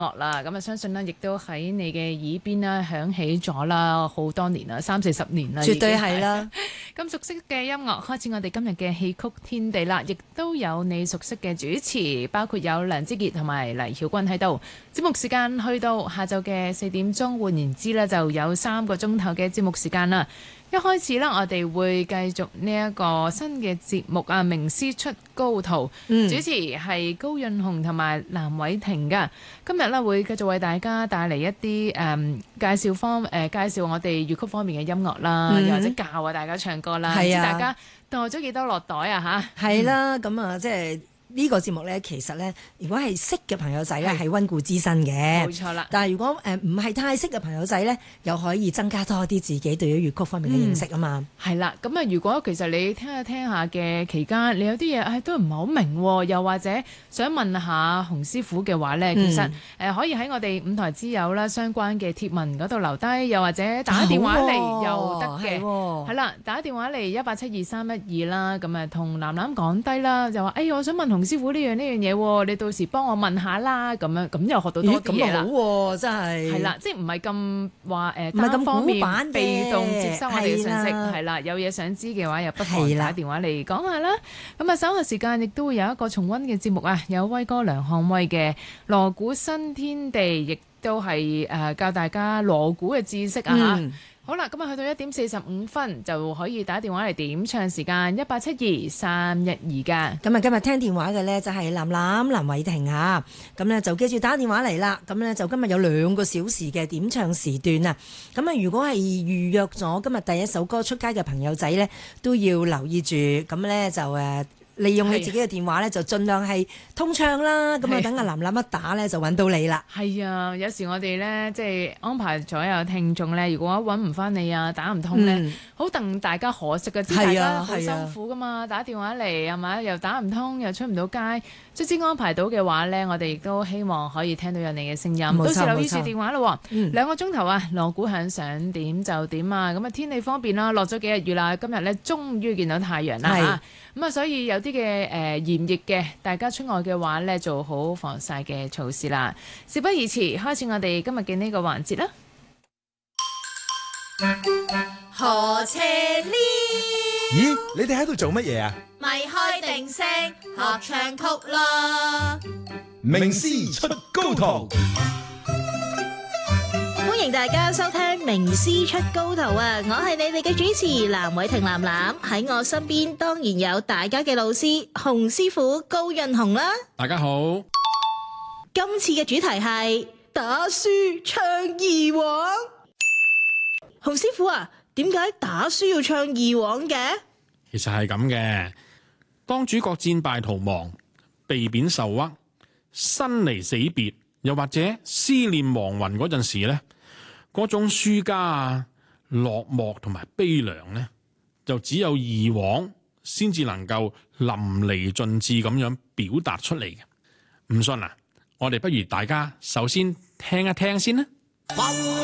樂啦，咁啊相信咧，亦都喺你嘅耳邊啦響起咗啦，好多年啦，30-40年啦， 絕對係啦。 咁熟悉嘅音樂，開始我哋今日嘅戲曲天地啦，亦都有你熟悉嘅主持，包括有梁之傑同埋黎曉君喺度。節目時間去到下晝嘅4點鐘，換言之呢，就有3個鐘頭嘅節目時間啦。一開始啦，我哋會繼續呢一個新嘅節目啊，名師出高徒，主持係高潤鴻同埋藍偉霆噶。今日咧會繼續為大家帶嚟一啲介紹我哋粵曲方面嘅音樂啦，又或者教下大家唱歌啦，唔知大家袋咗幾多落袋啊吓？ 係啦，咁啊即係。呢個節目咧，其實咧，如果係識嘅朋友仔咧，係溫故知新嘅， 冇錯啦。 但係如果唔係太識嘅朋友仔咧，又可以增加多啲自己對於粵曲方面嘅認識啊嘛。 係啦，咁啊，如果其實你聽下嘅期間，你有啲嘢都唔係好明，又或者想問下洪師傅嘅話咧，其實可以喺我哋五台之友啦相關嘅貼文嗰度留低，又或者打電話嚟又得嘅。係啦，打電話嚟1872312啦，咁啊同藍藍講低啦，就話我想問洪師傅呢樣嘢，你到時幫我問下啦，咁樣咁又學到多啲嘢啦。 咁好喎，真係。係啦，即係唔係咁話單方面被動接收我哋嘅信息，係啦，有嘢想知嘅話，又不妨打電話嚟講下啦。咁啊，稍後時間亦都會有一個重溫嘅節目啊，有威哥梁漢威嘅鑼鼓新天地，亦都係教大家鑼鼓嘅知識啊嚇。好啦，咁啊去到1:45就可以打電話嚟點唱時間1872312噶。 咁啊，今日聽電話嘅呢就係藍偉霆啊。咁呢就記住打電話嚟啦。咁呢就今日有2個小時嘅點唱時段啊。咁啊，如果係預約咗今日第一首歌出街嘅朋友仔呢，都要留意住。咁呢就利用你自己嘅電話咧，就盡量係通暢啦。咁啊，等阿藍藍一打咧，就揾到你啦。 係啊，有時我哋咧即係安排咗有聽眾咧，如果揾唔翻你啊，打唔通咧，好戥大家可惜嘅。知大家好辛苦噶嘛，打電話嚟係咪？又打唔通，又出唔到街。卒之安排到嘅話咧，我哋亦都希望可以聽到有你嘅聲音。到時留意住電話咯。2個鐘頭啊，鑼鼓響想點就點啊。咁啊，天氣方面啦，落咗幾日雨啦，今日咧終於見到太陽啦嚇。咁啊，所以有啲嘅炎熱嘅，大家出外嘅話咧，做好防曬嘅措施啦。事不宜遲，開始我哋今日嘅呢個環節啦。 何車呢？ 咦，你哋喺度做乜嘢啊？ 咪開定聲學唱曲咯！ 名師出高徒。 歡迎大家收聽名師出高徒啊！我係你哋嘅主持藍偉霆藍藍，喺我身邊當然有大家嘅老師洪師傅高潤鴻啦。 大家好， 今次嘅主題係打輸唱二黃。洪師傅啊，點解打輸要唱二黃嘅？ 其實係咁嘅，當主角戰敗逃亡、被貶受屈、生離死別，又或者思念亡魂嗰陣時呢，嗰種輸家啊、落寞同埋悲涼呢，就只有二黃先至能夠淋漓盡致咁樣表達出嚟嘅。唔信啊，我哋不如大家首先聽一聽先啦。